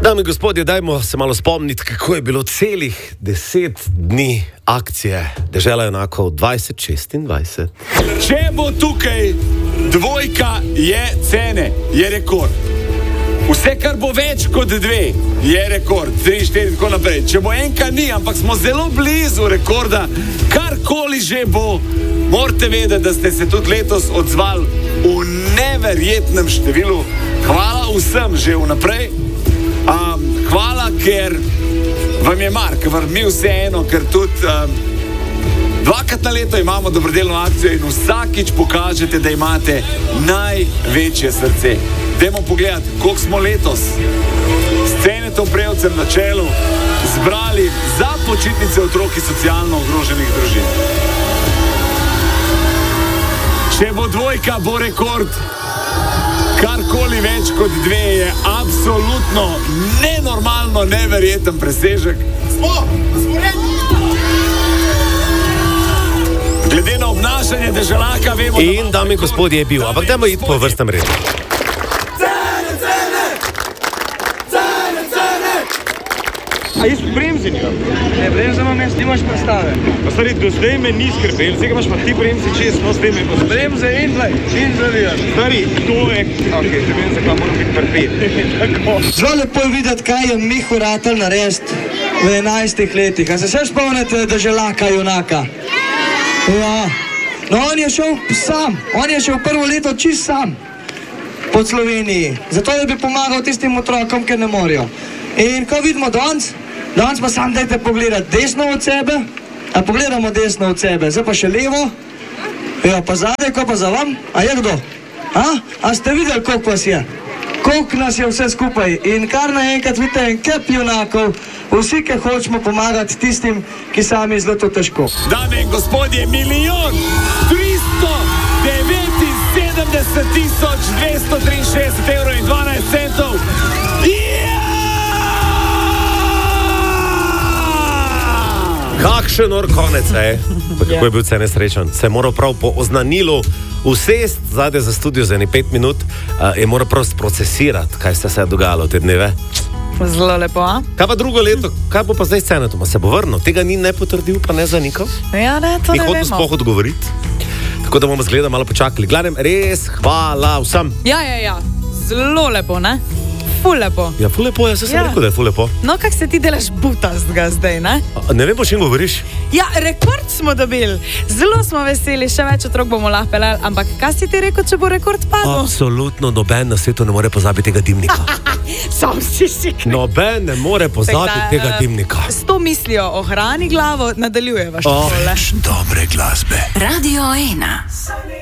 Dame in gospodje, dajmo se malo spomniti, kako je bilo celih 10 dni akcije Dežela junakov 2026. Če bo tukaj dvojka, je cene, je rekord. Vse, kar bo več kot 2, je rekord. 3, 4, tako naprej. Če bo enka, ni, ampak smo zelo blizu rekorda. Karkoli že bo, morate vedeti, da ste se tudi letos odzvali v neverjetnem številu. Hvala vsem že vnaprej. Hvala, ker vam je mar, ker vam mi vseeno, ker tudi dvakrat na leto imamo dobrodelno akcijo in vsakič pokažete, da imate največje srce. Dajmo pogledati, koliko smo letos s Cenetom Prevcem na čelu zbrali za počitnice otrok iz socialno ogroženih družin. Če bo dvojka, bo rekord. Karkoli več kot 2 je absolutno nenormalno, neverjeten presežek. Smo redni! Glede na obnašanje deželaka vemo, in dame in gospodje je bil, ampak dajmo iti po vrstnem redu. A jaz bremzi nimam? Ne, bremza imam jaz, nimaš predstave. Pa stari, do zdaj me ni skrbel, zdaj imaš pa ti bremzi čez, no zdaj me bo... Bremze in zavijaš. Stari, to je... Ok, ne vem, zakaj moram biti prpet. Zelo lepo je videti, kaj je Mihu ratal narediti v 11 letih. A se še spomnite Deželaka junaka? Ja. No, on je šel sam. On je šel prvo leto čist sam po Sloveniji. Zato, da bi pomagal tistim otrokom, ki ne morejo. In ko vidimo danes pa sam dajte pogledati desno od sebe, a pogledamo desno od sebe, zdaj pa še levo, ja, pa zadaj, ko pa za vam, a je kdo? A ste videli, koliko vas je? Koliko nas je vse skupaj? In kar naenkrat vidite en kep junakov, vsi, ki hočemo pomagati tistim, ki sami zelo to težko. Dame in gospodje, 1.379.263 evrov in 12 centov. Kakšen konec je, kako je bil Cene srečen. Se je moral prav po oznanilu usest zadaj za studio za 5 minut, je moral prav procesirati, kaj se je dogajalo te dneve. Zelo lepo, a? Kaj pa drugo leto, kaj bo pa zdaj s Cenetom? Se bo vrnil? Tega ni ne potrdil, pa ne zanikal? Ja, ne, to ne vemo. Ni hotel sploh odgovoriti. Tako da bomo zgleda malo počakali. Gledam, res hvala vsem. Ja, zelo lepo, ne? Ful lepo. Ja, ful lepo, jaz sem rekel, da je ful lepo. No, kak se ti delaš butastga zdaj, ne? Ne vem, o čem govoriš. Ja, rekord smo dobili. Zelo smo veseli, še več otrok bomo lahko pelali, ampak kaj si ti rekel, če bo rekord padel? Absolutno, noben na svetu ne more pozabiti tega dimnika. Sam si sikri. Noben ne more pozabiti tega dimnika. S to mislijo ohrani glavo, nadaljujeva še tole. Dobre glasbe. Radio 1.